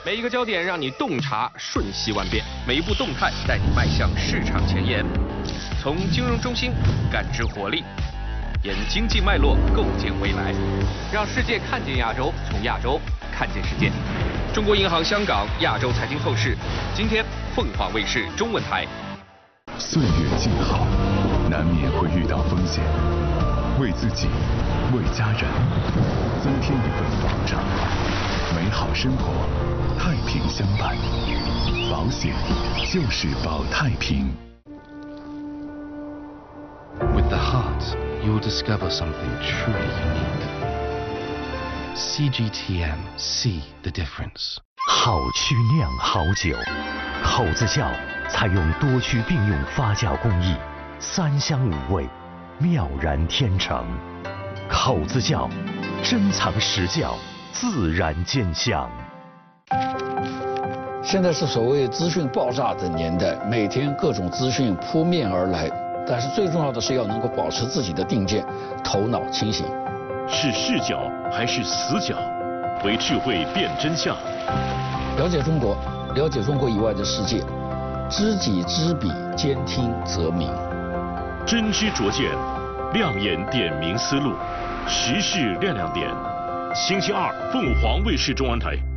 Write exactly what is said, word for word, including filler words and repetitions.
每一个焦点让你洞察瞬息万变，每一步动态带你迈向市场前沿。从金融中心感知活力，沿经济脉络构建未来，让世界看见亚洲，从亚洲看见世界。中国银行香港亚洲财经透视，今天凤凰卫视中文台。 岁月静好，难免会遇到风险，为自己，为家人，增添一份保障。美好生活，太平相伴，保险就是保太平。 With the heart, you will discover something truly unique. C G T M, see the difference. 好曲酿好酒，口子窖采用多区并用发酵工艺，三香五味，妙然天成。口子窖，珍藏实窖，自然见香。 现在是所谓资讯爆炸的年代，每天各种资讯扑面而来，但是最重要的是要能够保持自己的定见，头脑清醒。 是视角还是死角？为智慧辨真相。 了解中国，了解中国以外的世界，知己知彼，兼听则明。 真知灼见，亮眼点明思路，时事亮亮点。星期二，凤凰卫视中文台。